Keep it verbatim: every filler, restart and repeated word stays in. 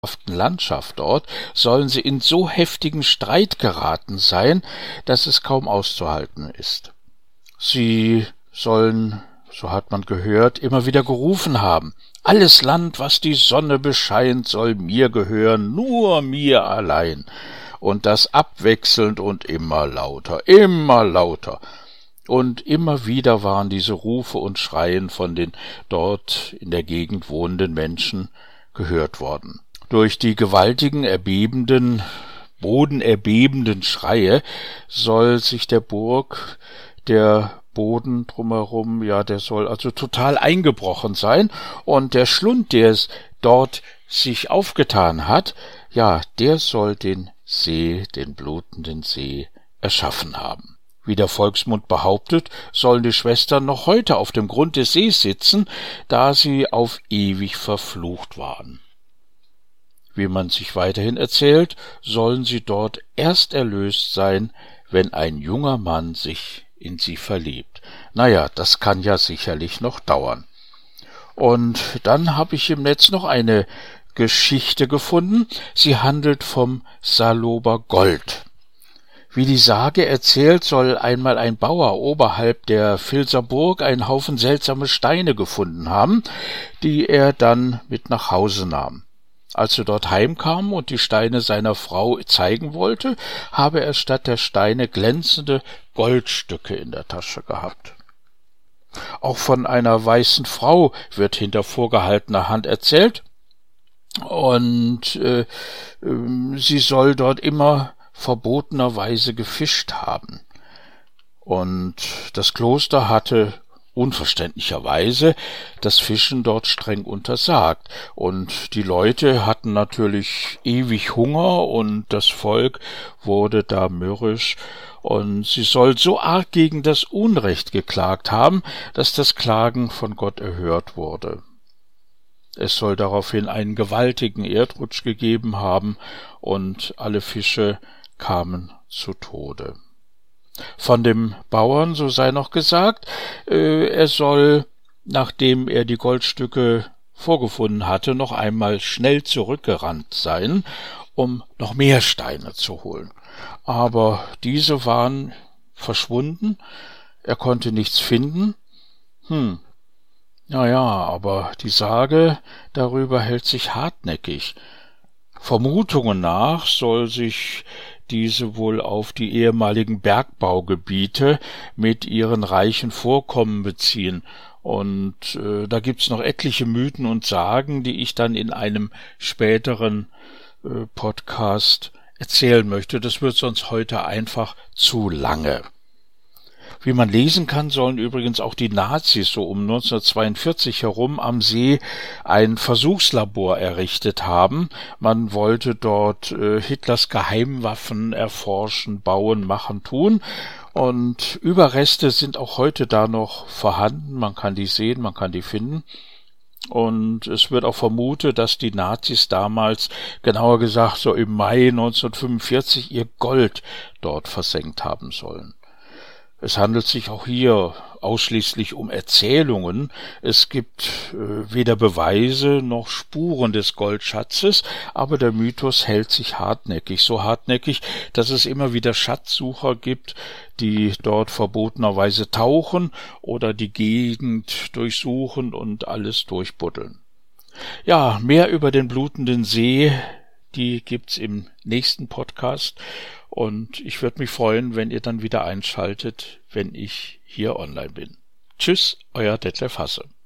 Landschaft dort sollen sie in so heftigen Streit geraten sein, dass es kaum auszuhalten ist. Sie sollen, so hat man gehört, immer wieder gerufen haben: Alles Land, was die Sonne bescheint, soll mir gehören, nur mir allein. Und das abwechselnd und immer lauter, immer lauter. Und immer wieder waren diese Rufe und Schreien von den dort in der Gegend wohnenden Menschen gehört worden. Durch die gewaltigen, erbebenden, bodenerbebenden Schreie soll sich der Burg, der Boden drumherum, ja, der soll also total eingebrochen sein, und der Schlund, der es dort sich aufgetan hat, ja, der soll den See, den blutenden See, erschaffen haben. Wie der Volksmund behauptet, sollen die Schwestern noch heute auf dem Grund des Sees sitzen, da sie auf ewig verflucht waren. Wie man sich weiterhin erzählt, sollen sie dort erst erlöst sein, wenn ein junger Mann sich in sie verliebt. Naja, das kann ja sicherlich noch dauern. Und dann habe ich im Netz noch eine Geschichte gefunden. Sie handelt vom Salober Gold. Wie die Sage erzählt, soll einmal ein Bauer oberhalb der Vilser Burg einen Haufen seltsame Steine gefunden haben, die er dann mit nach Hause nahm. Als er dort heimkam und die Steine seiner Frau zeigen wollte, habe er statt der Steine glänzende Goldstücke in der Tasche gehabt. Auch von einer weißen Frau wird hinter vorgehaltener Hand erzählt, und äh, äh, sie soll dort immer verbotenerweise gefischt haben. Und das Kloster hatte unverständlicherweise das Fischen dort streng untersagt, und die Leute hatten natürlich ewig Hunger und das Volk wurde da mürrisch, und sie soll so arg gegen das Unrecht geklagt haben, dass das Klagen von Gott erhört wurde. Es soll daraufhin einen gewaltigen Erdrutsch gegeben haben und alle Fische kamen zu Tode. Von dem Bauern, so sei noch gesagt, äh, er soll, nachdem er die Goldstücke vorgefunden hatte, noch einmal schnell zurückgerannt sein, um noch mehr Steine zu holen. Aber diese waren verschwunden, er konnte nichts finden. Hm, naja, aber die Sage darüber hält sich hartnäckig. Vermutungen nach soll sich diese wohl auf die ehemaligen Bergbaugebiete mit ihren reichen Vorkommen beziehen. Und äh, da gibt's noch etliche Mythen und Sagen, die ich dann in einem späteren äh, Podcast erzählen möchte. Das wird sonst heute einfach zu lange. Wie man lesen kann, sollen übrigens auch die Nazis so um neunzehnhundertzweiundvierzig herum am See ein Versuchslabor errichtet haben. Man wollte dort äh, Hitlers Geheimwaffen erforschen, bauen, machen, tun. Und Überreste sind auch heute da noch vorhanden. Man kann die sehen, man kann die finden. Und es wird auch vermutet, dass die Nazis damals, genauer gesagt so im Mai neunzehnhundertfünfundvierzig, ihr Gold dort versenkt haben sollen. Es handelt sich auch hier ausschließlich um Erzählungen. Es gibt äh, weder Beweise noch Spuren des Goldschatzes, aber der Mythos hält sich hartnäckig, so hartnäckig, dass es immer wieder Schatzsucher gibt, die dort verbotenerweise tauchen oder die Gegend durchsuchen und alles durchbuddeln. Ja, mehr über den blutenden See, die gibt's im nächsten Podcast. Und ich würde mich freuen, wenn ihr dann wieder einschaltet, wenn ich hier online bin. Tschüss, euer Detlef Hasse.